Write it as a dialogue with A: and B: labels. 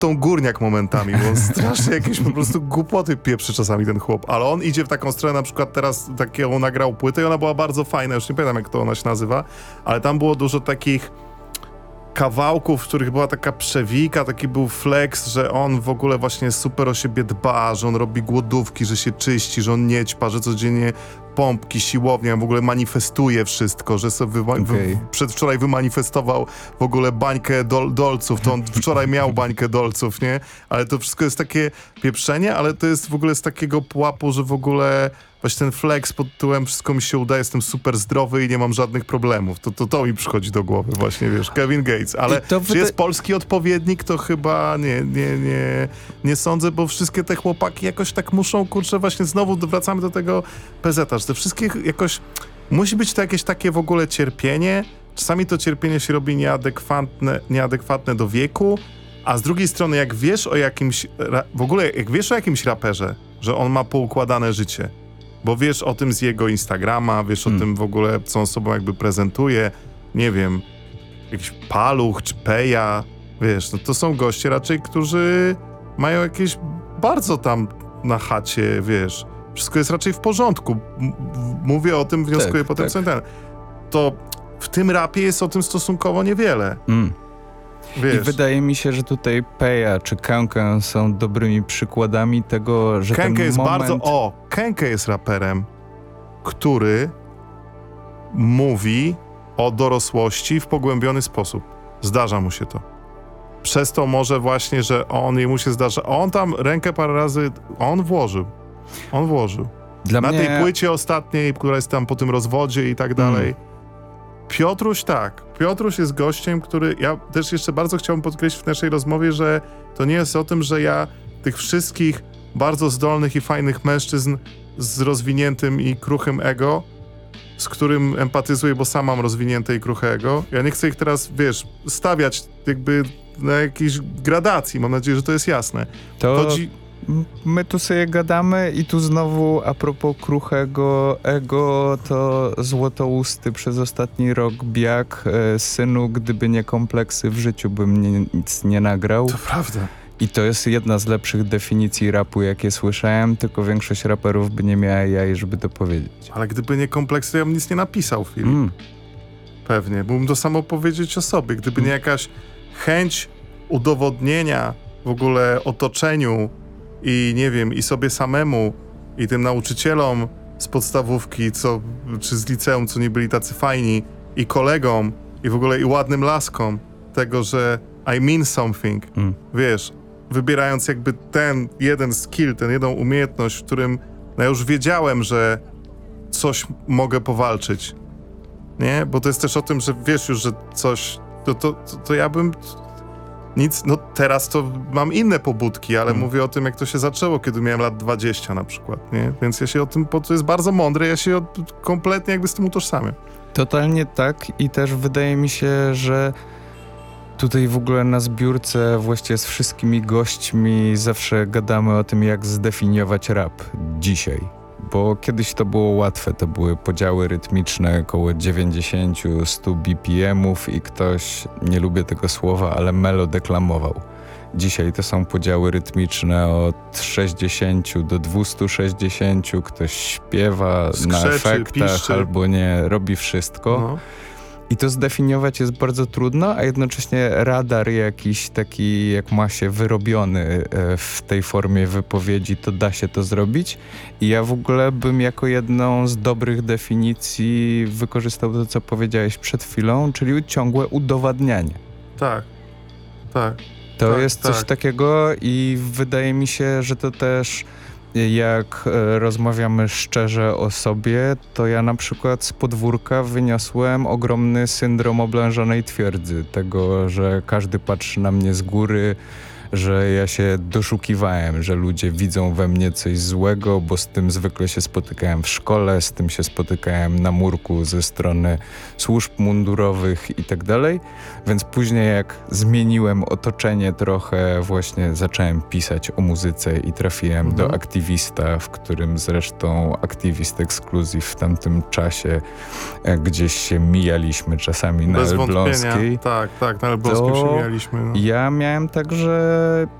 A: tą górniak momentami, bo on strasznie jakieś po prostu głupoty pieprzy czasami ten chłop, ale on idzie w taką stronę, na przykład teraz taką nagrał płytę i ona była bardzo fajna, już nie pamiętam jak to ona się nazywa, ale tam było dużo takich kawałków, w których była taka przewika, taki był flex, że on w ogóle właśnie super o siebie dba, że on robi głodówki, że się czyści, że on nie ćpa, że codziennie pompki, siłownia, w ogóle manifestuje wszystko, że sobie przedwczoraj wymanifestował w ogóle bańkę dolców, to on wczoraj miał bańkę dolców, nie? Ale to wszystko jest takie pieprzenie, ale to jest w ogóle z takiego pułapu, że w ogóle właśnie ten flex pod tytułem wszystko mi się uda, jestem super zdrowy i nie mam żadnych problemów. To mi przychodzi do głowy właśnie, wiesz, Kevin Gates. Ale czy jest polski odpowiednik, to chyba nie sądzę, bo wszystkie te chłopaki jakoś tak muszą, kurczę, właśnie znowu wracamy do tego PZ-a, że te wszystkie jakoś, musi być to jakieś takie w ogóle cierpienie. Czasami to cierpienie się robi nieadekwatne do wieku, a z drugiej strony jak wiesz o jakimś, w ogóle jak wiesz o jakimś raperze, że on ma poukładane życie, bo wiesz o tym z jego Instagrama, wiesz o tym w ogóle, co on sobą jakby prezentuje, nie wiem, jakiś Paluch czy Peja, wiesz, no to są goście raczej, którzy mają jakieś bardzo tam na chacie, wiesz, wszystko jest raczej w porządku. Mówię o tym, wnioskuję potem, co ten. To w tym rapie jest o tym stosunkowo niewiele. Wiesz.
B: I wydaje mi się, że tutaj Peja czy Kenke są dobrymi przykładami tego, że
A: Kenke
B: ten
A: jest
B: moment...
A: Kenke jest raperem, który mówi o dorosłości w pogłębiony sposób. Zdarza mu się to. Przez to może właśnie, że jemu się zdarza... On tam rękę parę razy... On włożył.
B: Dla
A: Na
B: mnie...
A: tej płycie ostatniej, która jest tam po tym rozwodzie i tak dalej. Piotruś jest gościem, który... Ja też jeszcze bardzo chciałbym podkreślić w naszej rozmowie, że to nie jest o tym, że ja tych wszystkich bardzo zdolnych i fajnych mężczyzn z rozwiniętym i kruchym ego, z którym empatyzuję, bo sam mam rozwinięte i kruche ego. Ja nie chcę ich teraz, wiesz, stawiać jakby na jakiejś gradacji. Mam nadzieję, że to jest jasne.
B: My tu sobie gadamy i tu znowu a propos kruchego ego, to Złotousty przez ostatni rok biak, synu, gdyby nie kompleksy w życiu bym nic nie nagrał.
A: To prawda.
B: I to jest jedna z lepszych definicji rapu, jakie słyszałem, tylko większość raperów by nie miała jaj, żeby to powiedzieć.
A: Ale gdyby nie kompleksy, ja bym nic nie napisał, Filip. Pewnie. Mógłbym to samo powiedzieć o sobie. Gdyby nie jakaś chęć udowodnienia w ogóle otoczeniu i nie wiem, i sobie samemu, i tym nauczycielom z podstawówki, czy z liceum, co nie byli tacy fajni, i kolegom, i w ogóle i ładnym laskom, tego, że I mean something. Wiesz, wybierając jakby ten jeden skill, tę jedną umiejętność, w którym ja już wiedziałem, że coś mogę powalczyć. Nie? Bo to jest też o tym, że wiesz już, że coś, to ja bym... Nic, no teraz to mam inne pobudki, ale mówię o tym, jak to się zaczęło, kiedy miałem lat 20 na przykład, nie? Więc ja się o tym, to jest bardzo mądre, ja się kompletnie jakby z tym utożsamiam.
B: Totalnie tak i też wydaje mi się, że tutaj w ogóle na zbiórce właściwie z wszystkimi gośćmi zawsze gadamy o tym, jak zdefiniować rap dzisiaj. Bo kiedyś to było łatwe, to były podziały rytmiczne około 90-100 BPM-ów i ktoś, nie lubię tego słowa, ale melodeklamował. Dzisiaj to są podziały rytmiczne od 60 do 260, ktoś śpiewa na efektach piszczy, albo nie, robi wszystko. No. I to zdefiniować jest bardzo trudno, a jednocześnie radar jakiś taki, jak ma się wyrobiony w tej formie wypowiedzi, to da się to zrobić. I ja w ogóle bym jako jedną z dobrych definicji wykorzystał to, co powiedziałeś przed chwilą, czyli ciągłe udowadnianie.
A: Tak.
B: To jest coś takiego i wydaje mi się, że to też... Jak rozmawiamy szczerze o sobie, to ja na przykład z podwórka wyniosłem ogromny syndrom oblężonej twierdzy. Tego, że każdy patrzy na mnie z góry, że ja się doszukiwałem, że ludzie widzą we mnie coś złego, bo z tym zwykle się spotykałem w szkole, z tym się spotykałem na murku ze strony służb mundurowych i tak dalej. Więc później jak zmieniłem otoczenie trochę, właśnie zacząłem pisać o muzyce i trafiłem do Aktywista, w którym zresztą Aktywist Exclusive w tamtym czasie gdzieś się mijaliśmy czasami na Elbląskiej.
A: Tak, na Elbląskiej się mijaliśmy. No.
B: Ja miałem tak, że że